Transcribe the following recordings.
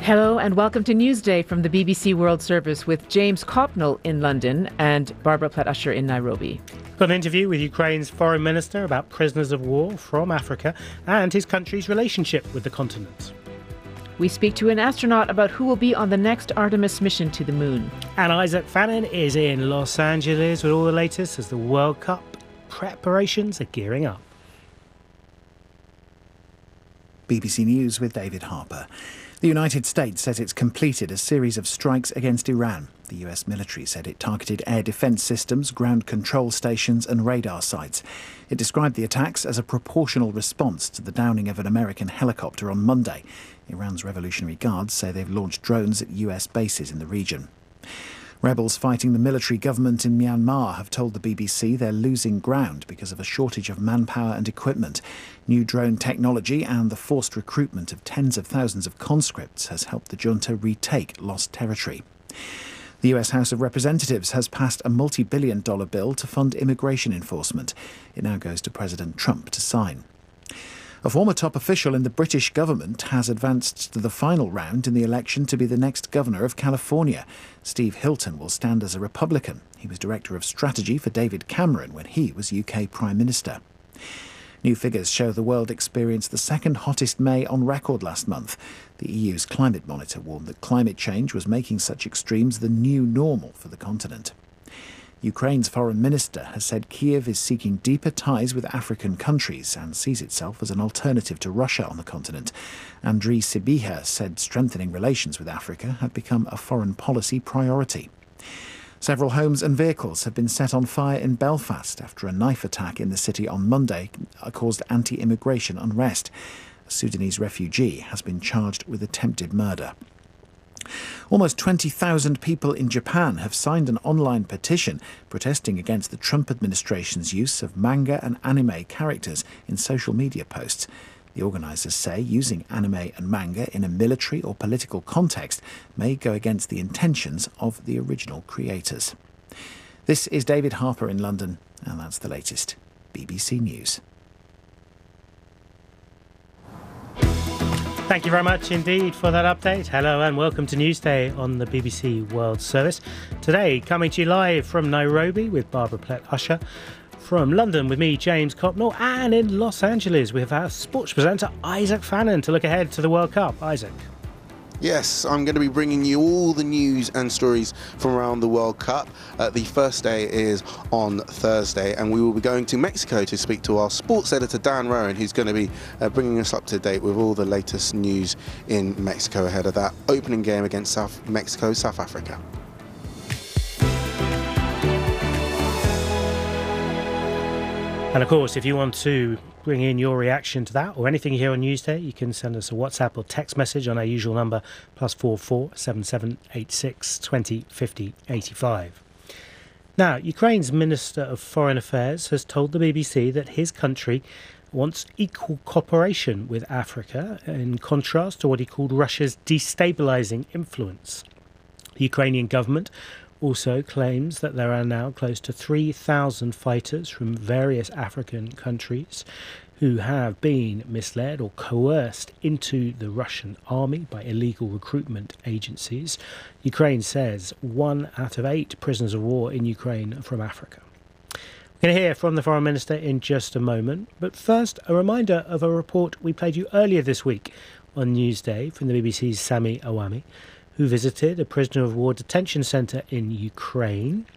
Hello and welcome to Newsday from the BBC World Service with James Copnell in London and Barbara Plett-Usher in Nairobi. Got an interview with Ukraine's foreign minister about prisoners of war from Africa and his country's relationship with the continent. We speak to an astronaut about who will be on the next Artemis mission to the moon. And Isaac Fannin is in Los Angeles with all the latest as the World Cup preparations are gearing up. BBC News with David Harper. The United States says it's completed a series of strikes against Iran. The US military said it targeted air defence systems, ground control stations and radar sites. It described the attacks as a proportional response to the downing of an American helicopter on Monday. Iran's Revolutionary Guards say they've launched drones at US bases in the region. Rebels fighting the military government in Myanmar have told the BBC they're losing ground because of a shortage of manpower and equipment. New drone technology and the forced recruitment of tens of thousands of conscripts has helped the junta retake lost territory. The US House of Representatives has passed a multi-billion-dollar bill to fund immigration enforcement. It now goes to President Trump to sign. A former top official in the British government has advanced to the final round in the election to be the next governor of California. Steve Hilton will stand as a Republican. He was Director of Strategy for David Cameron when he was UK Prime Minister. New figures show the world experienced the second hottest May on record last month. The EU's climate monitor warned that climate change was making such extremes the new normal for the continent. Ukraine's foreign minister has said Kiev is seeking deeper ties with African countries and sees itself as an alternative to Russia on the continent. Andriy Sybiha said strengthening relations with Africa had become a foreign policy priority. Several homes and vehicles have been set on fire in Belfast after a knife attack in the city on Monday caused anti-immigration unrest. A Sudanese refugee has been charged with attempted murder. Almost 20,000 people in Japan have signed an online petition protesting against the Trump administration's use of manga and anime characters in social media posts. The organisers say using anime and manga in a military or political context may go against the intentions of the original creators. This is David Harper in London, and that's the latest. BBC News. Thank you very much indeed for that update. Hello and welcome to Newsday on the BBC World Service. Today, coming to you live from Nairobi with Barbara Plett-Usher, from London with me, James Copnell, and in Los Angeles with our sports presenter, Isaac Fannin, to look ahead to the World Cup. Isaac. Yes, I'm going to be bringing you all the news and stories from around the World Cup. The first day is on Thursday, and we will be going to Mexico to speak to our sports editor, Dan Rowan, who's going to be bringing us up to date with all the latest news in Mexico ahead of that opening game against South Africa. And of course, if you want to bring in your reaction to that or anything here on Newsday, you can send us a WhatsApp or text message on our usual number, +44 7786 20 50 85. Now, Ukraine's Minister of Foreign Affairs has told the BBC that his country wants equal cooperation with Africa, in contrast to what he called Russia's destabilising influence. The Ukrainian government also claims that there are now close to 3,000 fighters from various African countries who have been misled or coerced into the Russian army by illegal recruitment agencies. Ukraine says 1 out of 8 prisoners of war in Ukraine are from Africa. We're going to hear from the Foreign Minister in just a moment, but first a reminder of a report we played you earlier this week on Newsday from the BBC's Sami Awami, who visited a prisoner of war detention centre in Ukraine,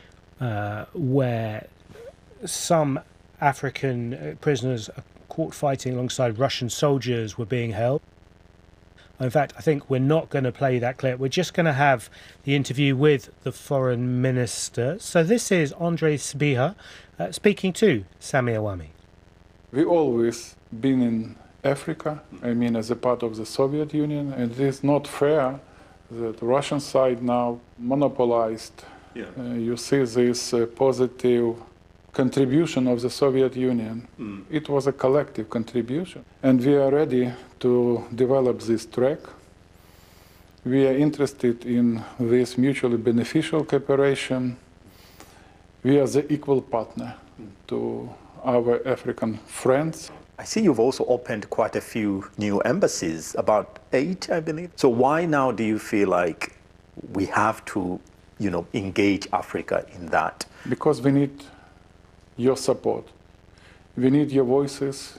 where some African prisoners caught fighting alongside Russian soldiers were being held. In fact, I think we're not going to play that clip. We're just going to have the interview with the foreign minister. So this is Andriy Sybiha speaking to Sami Awami. We always been in Africa, as a part of the Soviet Union, and it is not fair that the Russian side now monopolized. You see this positive contribution of the Soviet Union. It was a collective contribution, and we are ready to develop this track. We are interested in this mutually beneficial cooperation. We are the equal partner to our African friends. I see you've also opened quite a few new embassies, about 8, I believe. So why now do you feel like we have to, engage Africa in that? Because we need your support. We need your voices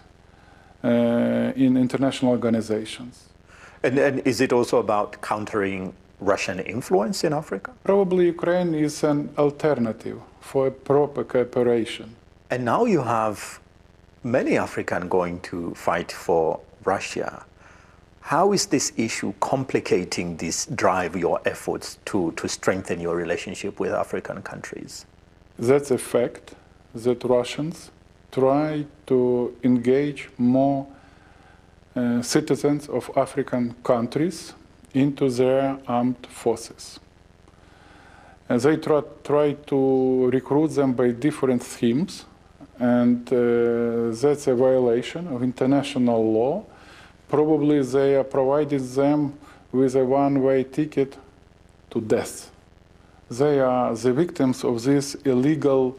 in international organizations. And is it also about countering Russian influence in Africa? Probably Ukraine is an alternative for a proper cooperation. And now you have many Africans going to fight for Russia. How is this issue complicating this drive, your efforts to strengthen your relationship with African countries? That's a fact that Russians try to engage more citizens of African countries into their armed forces. And they try to recruit them by different schemes, and that's a violation of international law. Probably they are provided them with a one-way ticket to death. They are the victims of these illegal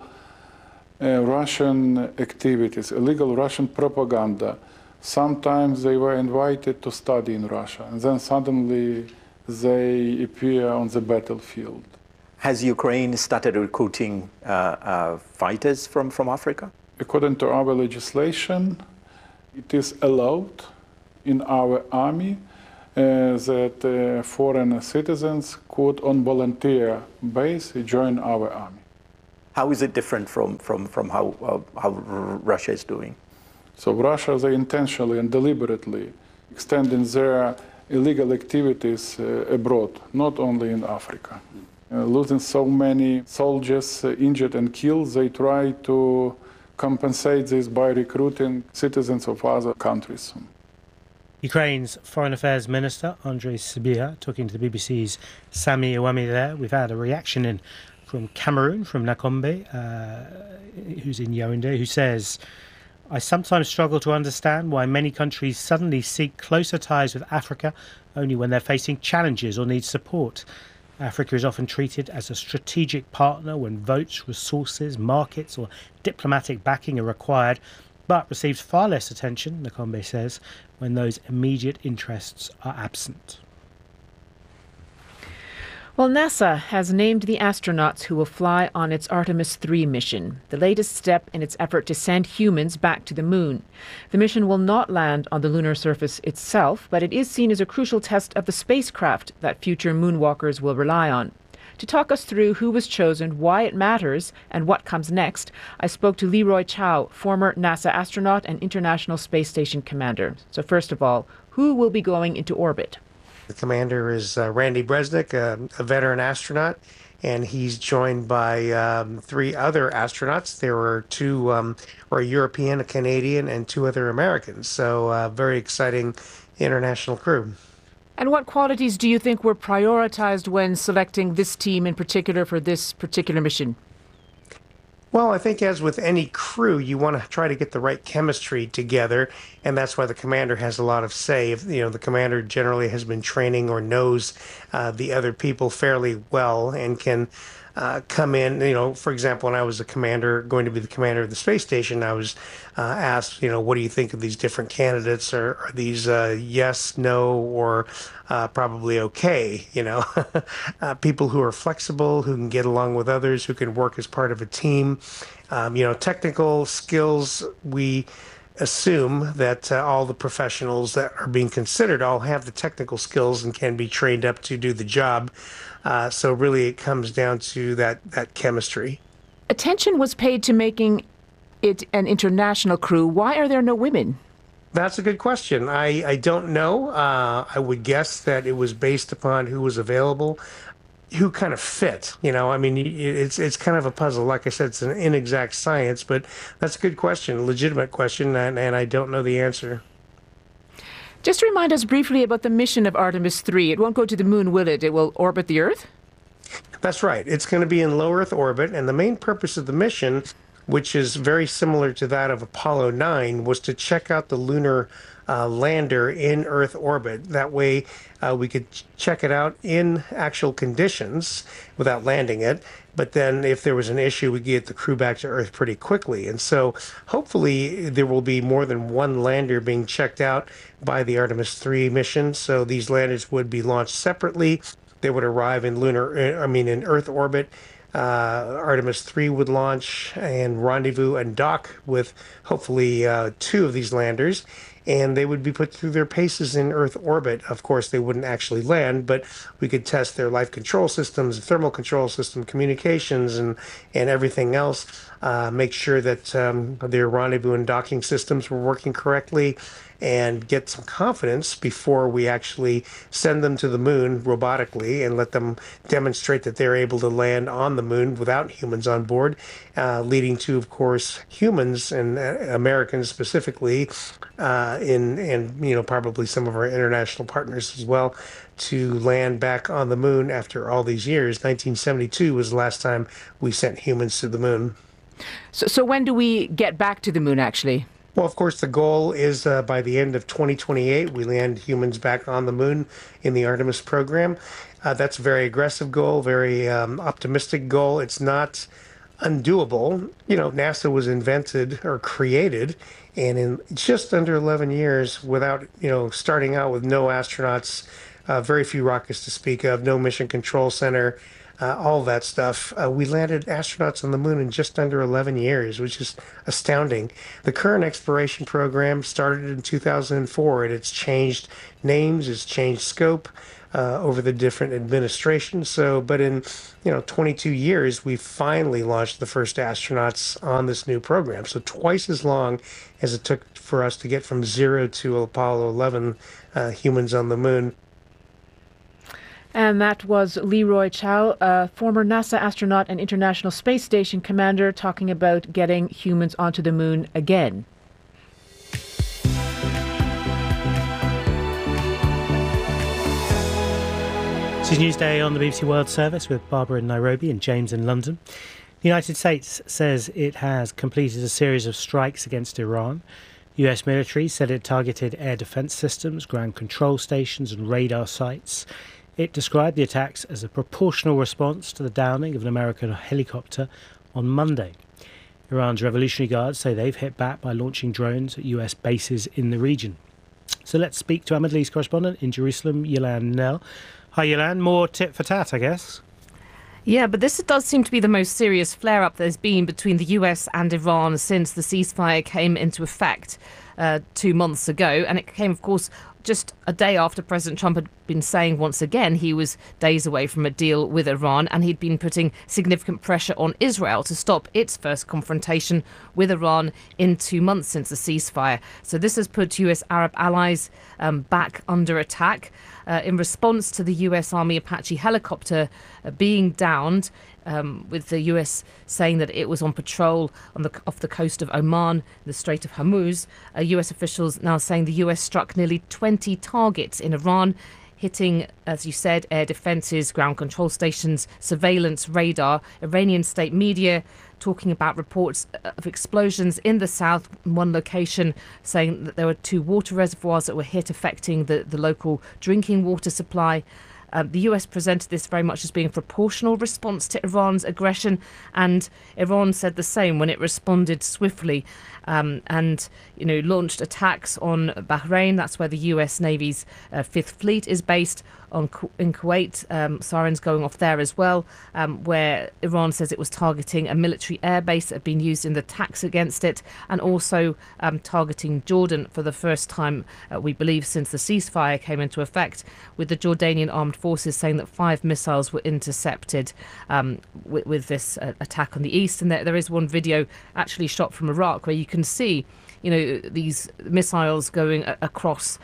Russian activities, illegal Russian propaganda. Sometimes they were invited to study in Russia, and then suddenly they appear on the battlefield. Has Ukraine started recruiting fighters from Africa? According to our legislation, it is allowed in our army that foreign citizens could, on volunteer basis, join our army. How is it different from how Russia is doing? So Russia, they intentionally and deliberately extending their illegal activities abroad, not only in Africa. Losing so many soldiers injured and killed, they try to compensate this by recruiting citizens of other countries. Ukraine's Foreign Affairs Minister, Andrei Sybiha, talking to the BBC's Sami Awami there. We've had a reaction in from Cameroon, from Nakombe, who's in Yaoundé, who says, I sometimes struggle to understand why many countries suddenly seek closer ties with Africa only when they're facing challenges or need support. Africa is often treated as a strategic partner when votes, resources, markets or diplomatic backing are required, but receives far less attention, Nakombe says, when those immediate interests are absent. Well, NASA has named the astronauts who will fly on its Artemis 3 mission, the latest step in its effort to send humans back to the moon. The mission will not land on the lunar surface itself, but it is seen as a crucial test of the spacecraft that future moonwalkers will rely on. To talk us through who was chosen, why it matters, and what comes next, I spoke to Leroy Chiao, former NASA astronaut and International Space Station commander. So first of all, who will be going into orbit? The commander is Randy Bresnik, a veteran astronaut, and he's joined by 3 other astronauts. There were 2 were a European, a Canadian, and 2 other Americans. So very exciting international crew. And what qualities do you think were prioritized when selecting this team in particular for this particular mission? Well, I think as with any crew, you want to try to get the right chemistry together, and that's why the commander has a lot of say. If, the commander generally has been training or knows the other people fairly well and can come in. For example, when I was going to be the commander of the space station, I was asked, what do you think of these different candidates? Are these yes, no, or probably okay? People who are flexible, who can get along with others, who can work as part of a team. Technical skills, we assume that all the professionals that are being considered all have the technical skills and can be trained up to do the job. So really it comes down to that chemistry. Attention was paid to making it an international crew. Why are there no women? That's a good question. I don't know. I would guess that it was based upon who was available, who kind of fit. It's kind of a puzzle. Like I said, it's an inexact science, but that's a good question, a legitimate question, and I don't know the answer. Just remind us briefly about the mission of Artemis 3. It won't go to the moon, will it? It will orbit the Earth? That's right. It's going to be in low Earth orbit, and the main purpose of the mission, which is very similar to that of Apollo 9, was to check out the lunar lander in Earth orbit. That way we could check it out in actual conditions without landing it. But then if there was an issue, we get the crew back to Earth pretty quickly. And so hopefully there will be more than one lander being checked out by the Artemis 3 mission. So these landers would be launched separately. They would arrive in in Earth orbit. Artemis 3 would launch and rendezvous and dock with hopefully 2 of these landers. And they would be put through their paces in Earth orbit. Of course, they wouldn't actually land, but we could test their life control systems, thermal control system, communications, and everything else. Make sure that their rendezvous and docking systems were working correctly, and get some confidence before we actually send them to the moon robotically and let them demonstrate that they're able to land on the moon without humans on board, leading to, of course, humans and Americans specifically, and probably some of our international partners as well, to land back on the moon after all these years. 1972 was the last time we sent humans to the moon. So when do we get back to the moon, actually? Well, of course, the goal is by the end of 2028, we land humans back on the moon in the Artemis program. That's a very aggressive goal, very optimistic goal. It's not undoable. NASA was invented or created, and in just under 11 years, without, starting out with no astronauts, very few rockets to speak of, no mission control center, all that stuff. We landed astronauts on the moon in just under 11 years, which is astounding. The current exploration program started in 2004, and it's changed names, it's changed scope over the different administrations. But in 22 years, we finally launched the first astronauts on this new program. So twice as long as it took for us to get from 0 to Apollo 11 humans on the moon. And that was Leroy Chiao, a former NASA astronaut and International Space Station commander, talking about getting humans onto the moon again. This is Newsday on the BBC World Service with Barbara in Nairobi and James in London. The United States says it has completed a series of strikes against Iran. US military said it targeted air defense systems, ground control stations and radar sites. It described the attacks as a proportional response to the downing of an American helicopter on Monday. Iran's Revolutionary Guards say they've hit back by launching drones at US bases in the region. So let's speak to our Middle East correspondent in Jerusalem, Yilan Nell. Hi Yilan, more tit for tat, I guess. Yeah, but this does seem to be the most serious flare-up there's been between the US and Iran since the ceasefire came into effect 2 months ago. And it came, of course, just a day after President Trump had been saying once again he was days away from a deal with Iran, and he'd been putting significant pressure on Israel to stop its first confrontation with Iran in 2 months since the ceasefire. So this has put US Arab allies back under attack. In response to the US Army Apache helicopter being downed, with the US saying that it was on patrol off the coast of Oman, the Strait of Hormuz. US officials now saying the US struck nearly 20 targets in Iran, hitting, as you said, air defences, ground control stations, surveillance, radar. Iranian state media talking about reports of explosions in the south, in one location, saying that there were 2 water reservoirs that were hit, affecting the local drinking water supply. The US presented this very much as being a proportional response to Iran's aggression, and Iran said the same when it responded swiftly and launched attacks on Bahrain. That's where the US Navy's 5th Fleet is based, in Kuwait. Sirens going off there as well, where Iran says it was targeting a military airbase that had been used in the attacks against it, and also targeting Jordan for the first time, we believe, since the ceasefire came into effect, with the Jordanian armed forces saying that 5 missiles were intercepted with this attack on the east. And there is one video actually shot from Iraq where you can see, these missiles going across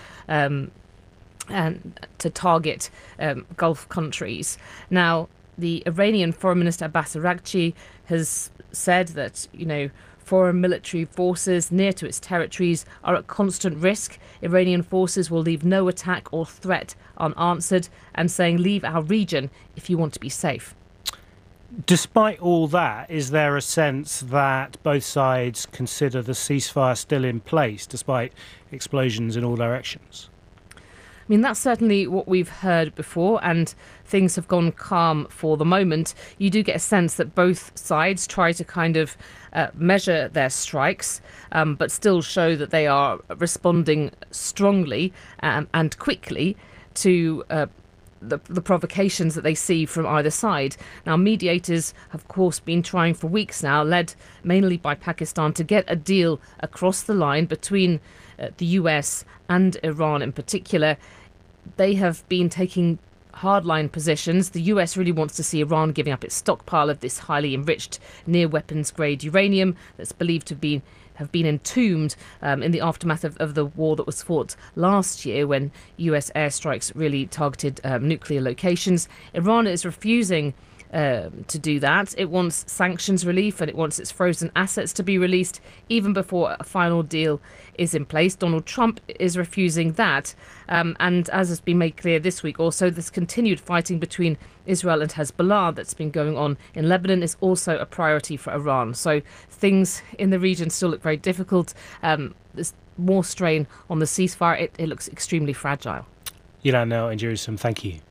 and to target Gulf countries. Now, the Iranian Foreign Minister Abbas Araghchi has said that, foreign military forces near to its territories are at constant risk. Iranian forces will leave no attack or threat unanswered, and saying, leave our region if you want to be safe. Despite all that, is there a sense that both sides consider the ceasefire still in place, despite explosions in all directions? I mean, that's certainly what we've heard before, and things have gone calm for the moment. You do get a sense that both sides try to kind of measure their strikes, but still show that they are responding strongly and quickly to the provocations that they see from either side. Now, mediators have, of course, been trying for weeks now, led mainly by Pakistan, to get a deal across the line between the US and Iran in particular. They have been taking hardline positions. The US really wants to see Iran giving up its stockpile of this highly enriched near weapons grade uranium that's believed to have been entombed in the aftermath of the war that was fought last year, when US airstrikes really targeted nuclear locations. Iran is refusing to do that. It wants sanctions relief, and it wants its frozen assets to be released even before a final deal is in place. Donald Trump is refusing that. And as has been made clear this week also, this continued fighting between Israel and Hezbollah that's been going on in Lebanon is also a priority for Iran. So things in the region still look very difficult. There's more strain on the ceasefire. It looks extremely fragile. Yilan now in Jerusalem, thank you.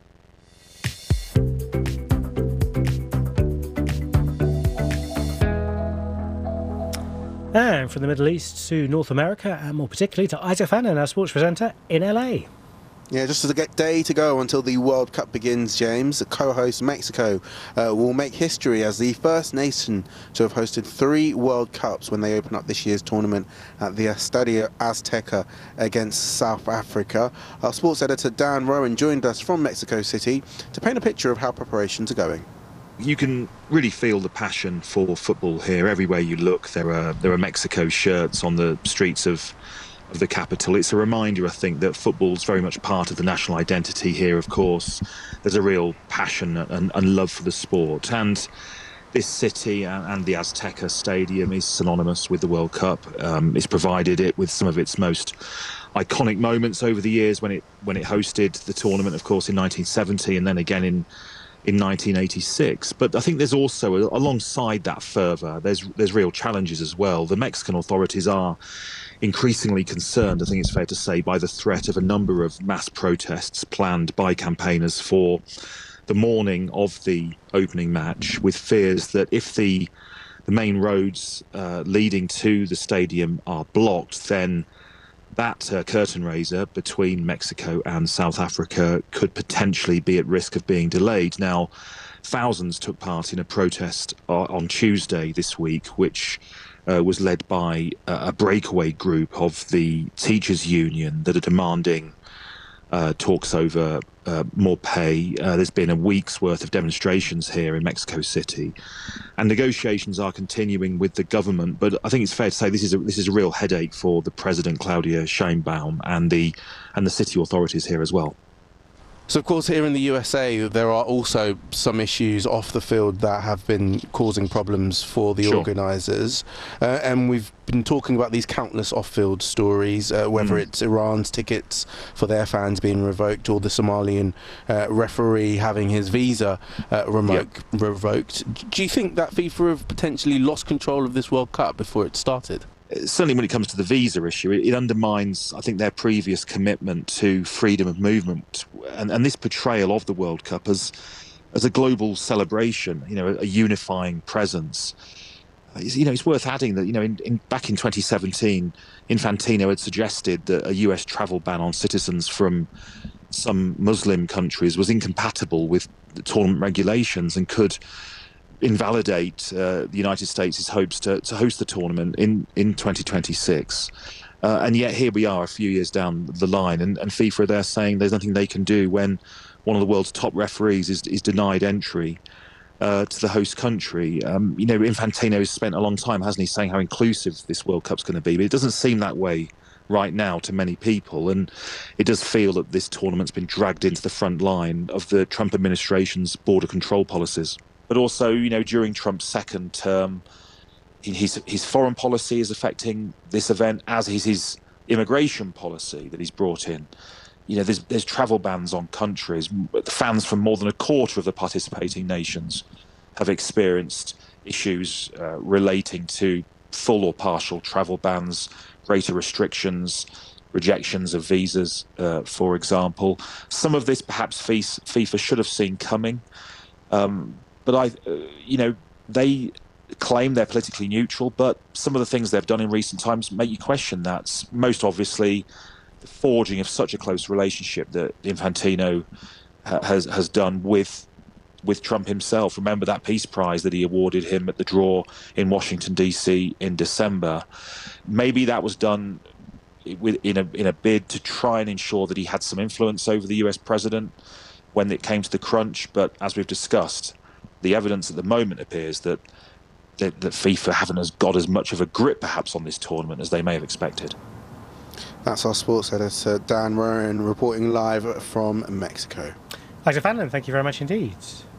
And from the Middle East to North America, and more particularly to Isaac Fannin, our sports presenter in LA. Yeah, just a day to go until the World Cup begins, James. The co-host Mexico will make history as the first nation to have hosted 3 World Cups when they open up this year's tournament at the Estadio Azteca against South Africa. Our sports editor Dan Rowan joined us from Mexico City to paint a picture of how preparations are going. You can really feel the passion for football here. Everywhere you look, there are Mexico shirts on the streets of the capital. It's a reminder, I think, that football's very much part of the national identity here. Of course, there's a real passion and love for the sport. And this city and the Azteca Stadium is synonymous with the World Cup. It's provided it with some of its most iconic moments over the years when it hosted the tournament, of course, in 1970, and then again in 1986. But I think there's also, alongside that fervour, there's real challenges as well. The Mexican authorities are increasingly concerned, I think it's fair to say, by the threat of a number of mass protests planned by campaigners for the morning of the opening match, with fears that if the main roads leading to the stadium are blocked, then that curtain raiser between Mexico and South Africa could potentially be at risk of being delayed. Now, thousands took part in a protest on Tuesday this week, which was led by a breakaway group of the teachers' union that are demanding talks over more pay. There's been a week's worth of demonstrations here in Mexico City, and negotiations are continuing with the government. But I think it's fair to say this is a real headache for the president, Claudia Sheinbaum, and the city authorities here as well. So, of course, here in the USA, there are also some issues off the field that have been causing problems for the organisers. And we've been talking about these countless off-field stories, whether it's Iran's tickets for their fans being revoked or the Somalian referee having his visa revoked. Do you think that FIFA have potentially lost control of this World Cup before it started? Certainly when it comes to the visa issue, it undermines, I think, their previous commitment to freedom of movement and this portrayal of the World Cup as a global celebration, a unifying presence. It's worth adding that, back in 2017, Infantino had suggested that a US travel ban on citizens from some Muslim countries was incompatible with the tournament regulations and could invalidate the United States' hopes to host the tournament in 2026. And yet here we are a few years down the line, and FIFA are there saying there's nothing they can do when one of the world's top referees is denied entry to the host country. Infantino has spent a long time, hasn't he, saying how inclusive this World Cup's going to be, but it doesn't seem that way right now to many people, and it does feel that this tournament's been dragged into the front line of the Trump administration's border control policies. But also, during Trump's second term, his foreign policy is affecting this event, as is his immigration policy that he's brought in. There's travel bans on countries. Fans from more than a quarter of the participating nations have experienced issues relating to full or partial travel bans, greater restrictions, rejections of visas, for example. Some of this perhaps FIFA should have seen coming, but they claim they're politically neutral, but some of the things they've done in recent times make you question that. Most obviously, the forging of such a close relationship that Infantino has done with Trump himself. Remember that Peace Prize that he awarded him at the draw in Washington, D.C. in December. Maybe that was done in a bid to try and ensure that he had some influence over the US president when it came to the crunch. But as we've discussed, the evidence at the moment appears that FIFA haven't got as much of a grip perhaps on this tournament as they may have expected. That's our sports editor Dan Rowan reporting live from Mexico. Alexa Fanlon, thank you very much indeed.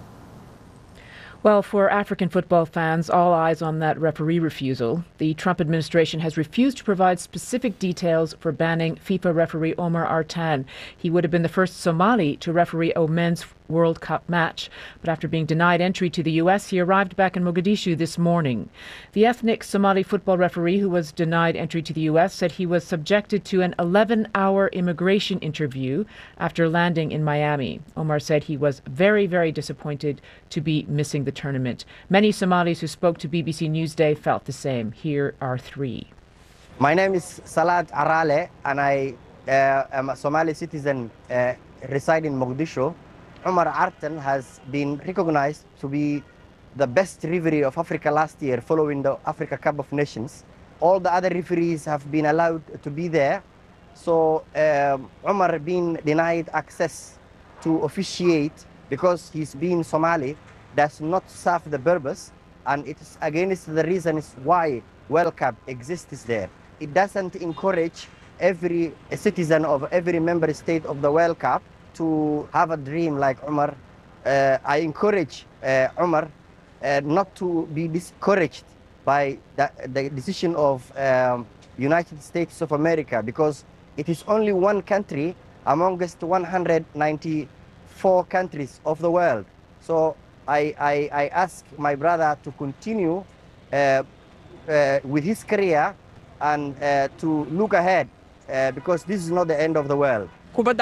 Well, for African football fans, all eyes on that referee refusal. The Trump administration has refused to provide specific details for banning FIFA referee Omar Artan. He would have been the first Somali to referee a men's World Cup match. But after being denied entry to the U.S., he arrived back in Mogadishu this morning. The ethnic Somali football referee who was denied entry to the U.S. said he was subjected to an 11-hour immigration interview after landing in Miami. Omar said he was very, very disappointed to be missing the tournament. Many Somalis who spoke to BBC Newsday felt the same. Here are three. My name is Salat Arale, and I am a Somali citizen residing in Mogadishu. Omar Artan has been recognized to be the best referee of Africa last year following the Africa Cup of Nations. All the other referees have been allowed to be there. So Omar being denied access to officiate because he's being Somali does not serve the purpose, and it is against the reasons why World Cup exists there. It doesn't encourage every citizen of every member state of the World Cup to have a dream like Omar. I encourage Omar not to be discouraged by the decision of United States of America, because it is only one country amongst 194 countries of the world. So I ask my brother to continue with his career and to look ahead, because this is not the end of the world.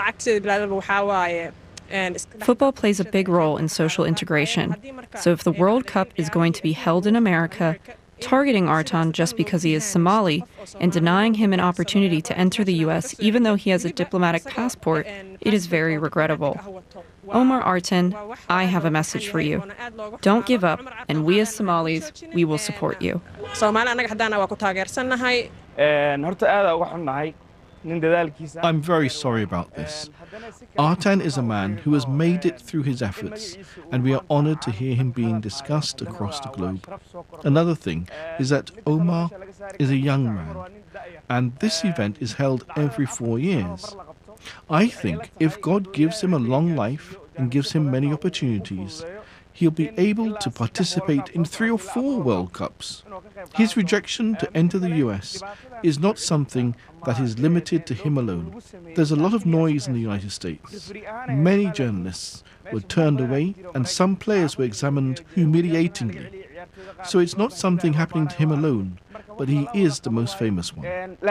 Football plays a big role in social integration. So if the World Cup is going to be held in America, targeting Artan just because he is Somali and denying him an opportunity to enter the U.S. even though he has a diplomatic passport, it is very regrettable. Omar Artan, I have a message for you. Don't give up, and we as Somalis, we will support you. I'm very sorry about this. Artan is a man who has made it through his efforts, and we are honoured to hear him being discussed across the globe. Another thing is that Omar is a young man, and this event is held every 4 years. I think if God gives him a long life and gives him many opportunities, he'll be able to participate in 3 or 4 World Cups. His rejection to enter the US is not something that is limited to him alone. There's a lot of noise in the United States. Many journalists were turned away and some players were examined humiliatingly. So it's not something happening to him alone, but he is the most famous one.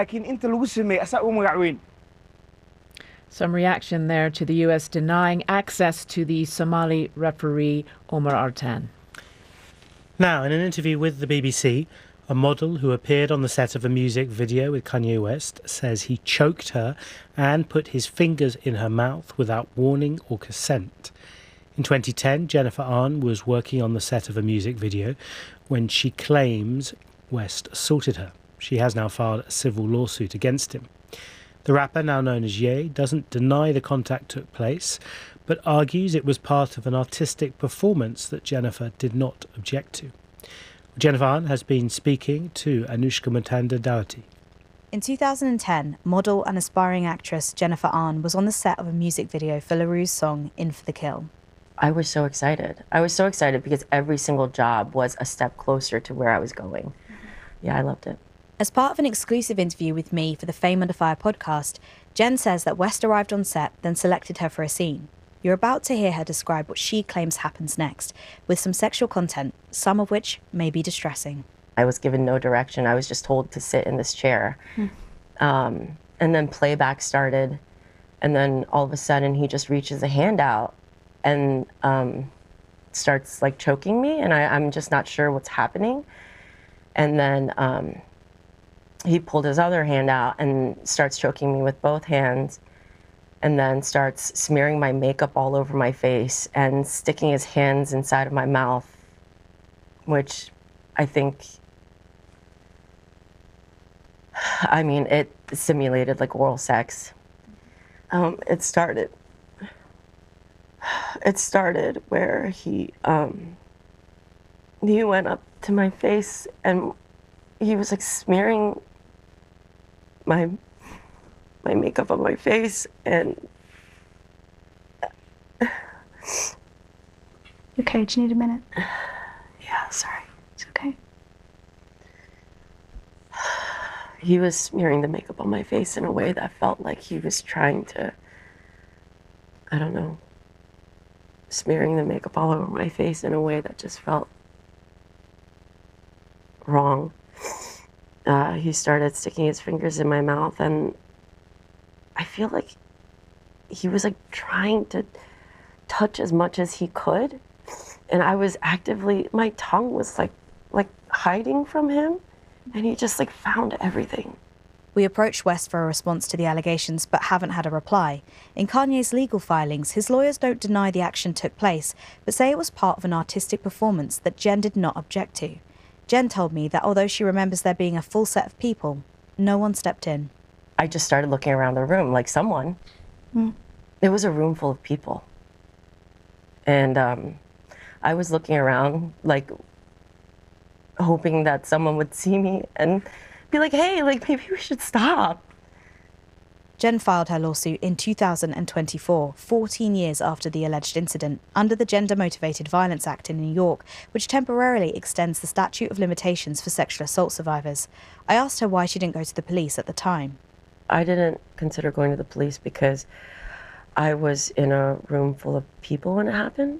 Some reaction there to the U.S. denying access to the Somali referee Omar Artan. Now, in an interview with the BBC, a model who appeared on the set of a music video with Kanye West says he choked her and put his fingers in her mouth without warning or consent. In 2010, Jennifer Ahn was working on the set of a music video when she claims West assaulted her. She has now filed a civil lawsuit against him. The rapper, now known as Ye, doesn't deny the contact took place, but argues it was part of an artistic performance that Jennifer did not object to. Jennifer Ahn has been speaking to Anushka Mutanda Dawati. In 2010, model and aspiring actress Jennifer Ahn was on the set of a music video for La Rue's song In for the Kill. I was so excited. I was so excited because every single job was a step closer to where I was going. Yeah, I loved it. As part of an exclusive interview with me for the Fame Under Fire podcast, Jen says that West arrived on set, then selected her for a scene. You're about to hear her describe what she claims happens next, with some sexual content, some of which may be distressing. I was given no direction. I was just told to sit in this chair. And then playback started. And then all of a sudden he just reaches a hand out and starts like choking me. And I'm just not sure what's happening. And then he pulled his other hand out and starts choking me with both hands. And then starts smearing my makeup all over my face and sticking his hands inside of my mouth, which I think, I mean, it simulated like oral sex. It started where he went up to my face and he was like smearing my makeup on my face and Okay, do you need a minute? Yeah, sorry. It's okay. He was smearing the makeup on my face in a way that felt like he was trying to, I don't know, smearing the makeup all over my face in a way that just felt wrong. He started sticking his fingers in my mouth, and I feel like he was like trying to touch as much as he could, and I was actively, my tongue was like hiding from him, and he just like found everything. We approached West for a response to the allegations, but haven't had a reply. In Kanye's legal filings, his lawyers don't deny the action took place, but say it was part of an artistic performance that Jen did not object to. Jen told me that although she remembers there being a full set of people, no one stepped in. I just started looking around the room like someone. It was a room full of people. And I was looking around like hoping that someone would see me and be like, hey, like maybe we should stop. Jen filed her lawsuit in 2024, 14 years after the alleged incident, under the Gender Motivated Violence Act in New York, which temporarily extends the statute of limitations for sexual assault survivors. I asked her why she didn't go to the police at the time. I didn't consider going to the police because I was in a room full of people when it happened.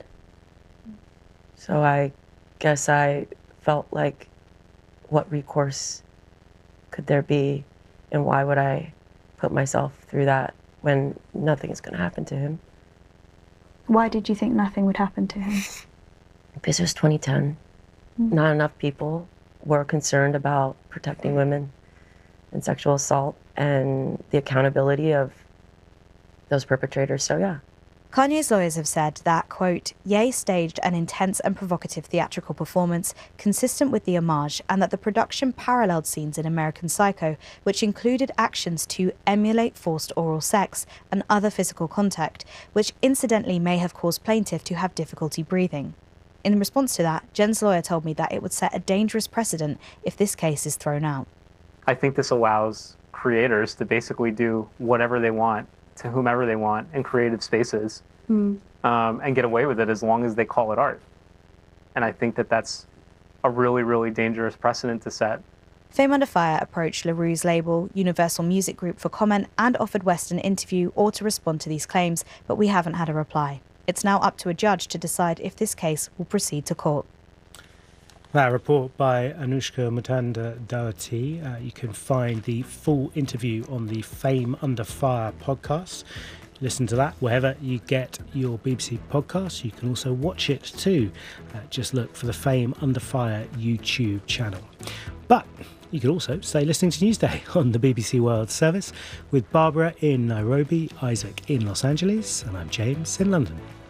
So I guess I felt like, what recourse could there be, and why would I put myself through that when nothing is going to happen to him? Why did you think nothing would happen to him? Because it was 2010. Not enough people were concerned about protecting women and sexual assault and the accountability of those perpetrators, so yeah. Kanye's lawyers have said that, quote, Ye staged an intense and provocative theatrical performance consistent with the homage, and that the production paralleled scenes in American Psycho, which included actions to emulate forced oral sex and other physical contact, which incidentally may have caused plaintiff to have difficulty breathing. In response to that, Jen's lawyer told me that it would set a dangerous precedent if this case is thrown out. I think this allows creators to basically do whatever they want to whomever they want in creative spaces and get away with it as long as they call it art. And I think that that's a really, really dangerous precedent to set. Fame Under Fire approached LaRue's label, Universal Music Group, for comment and offered West an interview or to respond to these claims, but we haven't had a reply. It's now up to a judge to decide if this case will proceed to court. That report by Anushka Mutanda-Dawati. You can find the full interview on the Fame Under Fire podcast. Listen to that wherever you get your BBC podcasts. You can also watch it too. Just look for the Fame Under Fire YouTube channel. But you can also stay listening to Newsday on the BBC World Service with Barbara in Nairobi, Isaac in Los Angeles, and I'm James in London.